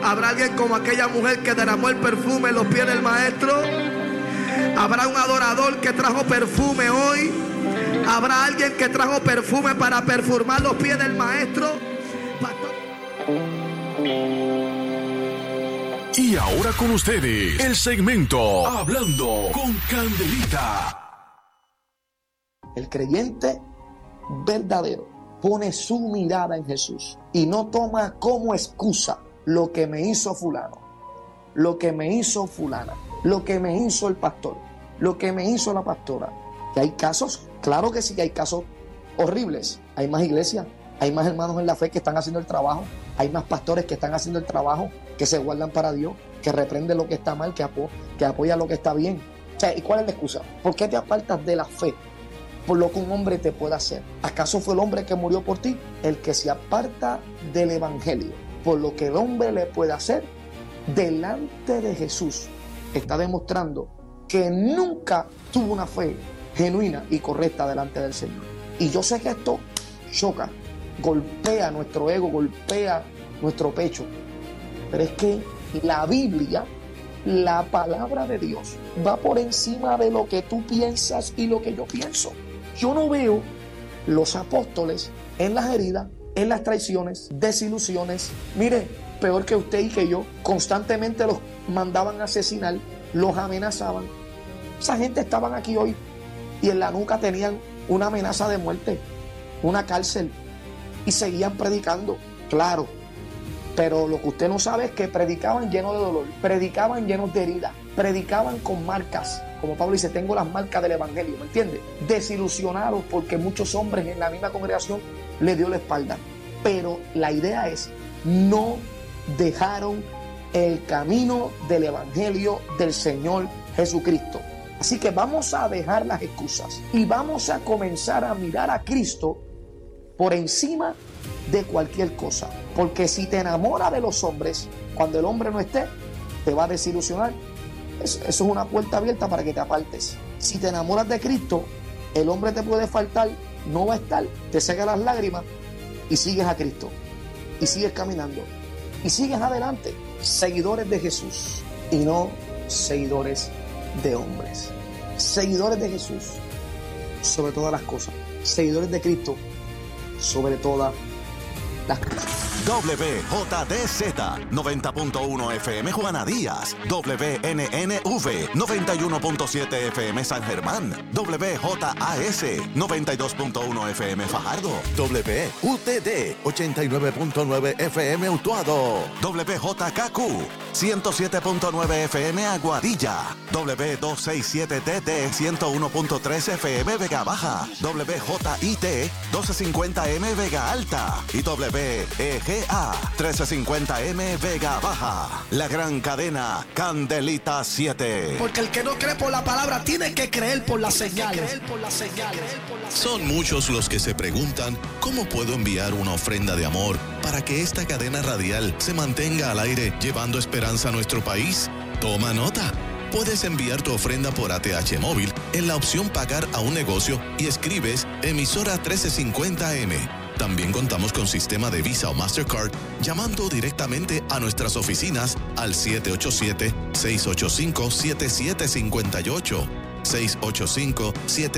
Habrá alguien como aquella mujer que derramó el perfume en los pies del maestro. Habrá un adorador que trajo perfume hoy. Habrá alguien que trajo perfume para perfumar los pies del maestro. Y ahora con ustedes, el segmento Hablando con Candelita. El creyente verdadero pone su mirada en Jesús y no toma como excusa lo que me hizo fulano, lo que me hizo fulana, lo que me hizo el pastor, lo que me hizo la pastora. Que hay casos, claro que sí, que hay casos horribles. Hay más iglesias, hay más hermanos en la fe que están haciendo el trabajo, hay más pastores que están haciendo el trabajo, que se guardan para Dios, que reprenden lo que está mal, que apoya lo que está bien. O sea, ¿y cuál es la excusa? ¿Por qué te apartas de la fe? Por lo que un hombre te puede hacer. ¿Acaso fue el hombre que murió por ti? El que se aparta del evangelio, por lo que el hombre le puede hacer delante de Jesús, está demostrando que nunca tuvo una fe genuina y correcta delante del Señor. Y yo sé que esto choca, golpea nuestro ego, golpea nuestro pecho, pero es que la Biblia, la palabra de Dios, va por encima de lo que tú piensas y lo que yo pienso. Yo no veo los apóstoles en las heridas, en las traiciones, desilusiones. Mire, peor que usted y que yo, constantemente los mandaban a asesinar, los amenazaban. Esa gente estaban aquí hoy y en la nuca tenían una amenaza de muerte, una cárcel, y seguían predicando, claro. Pero lo que usted no sabe es que predicaban llenos de dolor, predicaban llenos de heridas, predicaban con marcas. Como Pablo dice, tengo las marcas del evangelio, ¿me entiende? Desilusionados porque muchos hombres en la misma congregación le dio la espalda. Pero la idea es, no dejaron el camino del evangelio del Señor Jesucristo. Así que vamos a dejar las excusas y vamos a comenzar a mirar a Cristo por encima de cualquier cosa. Porque si te enamoras de los hombres, cuando el hombre no esté, te va a desilusionar. Eso es una puerta abierta para que te apartes. Si te enamoras de Cristo, el hombre te puede faltar, no va a estar, te seca las lágrimas y sigues a Cristo. Y sigues caminando. Y sigues adelante. Seguidores de Jesús y no seguidores de hombres. Seguidores de Jesús sobre todas las cosas. Seguidores de Cristo sobre todas las cosas. WJDZ 90.1 FM Juana Díaz, WNNV 91.7 FM San Germán, WJAS 92.1 FM Fajardo, WUTD 89.9 FM Utuado, WJKQ 107.9 FM Aguadilla, W267TT 101.3 FM Vega Baja, WJIT 1250M Vega Alta y WEGA 1350M Vega Baja. La gran cadena Candelita 7. Porque el que no cree por la palabra tiene que creer por las señales. Son muchos los que se preguntan cómo puedo enviar una ofrenda de amor para que esta cadena radial se mantenga al aire llevando esperanza a nuestro país. Toma nota. Puedes enviar tu ofrenda por ATH móvil en la opción pagar a un negocio y escribes emisora 1350M. También contamos con sistema de Visa o Mastercard llamando directamente a nuestras oficinas al 787-685-7758. 685-7758.